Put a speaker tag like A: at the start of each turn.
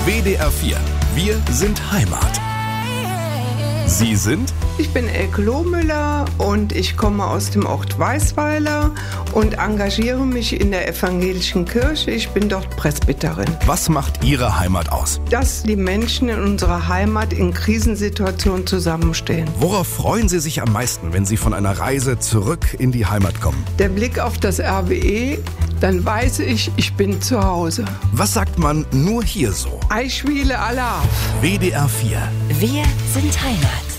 A: WDR 4. Wir sind Heimat. Sie sind?
B: Ich bin Elke Lohmüller und ich komme aus dem Ort Weisweiler und engagiere mich in der evangelischen Kirche. Ich bin dort Presbyterin.
A: Was macht Ihre Heimat aus?
B: Dass die Menschen in unserer Heimat in Krisensituationen zusammenstehen.
A: Worauf freuen Sie sich am meisten, wenn Sie von einer Reise zurück in die Heimat kommen?
B: Der Blick auf das RWE, dann weiß ich, ich bin zu Hause.
A: Was sagt man nur hier so?
B: Eichwiele Alaaf.
A: WDR 4.
C: Wir sind Heimat.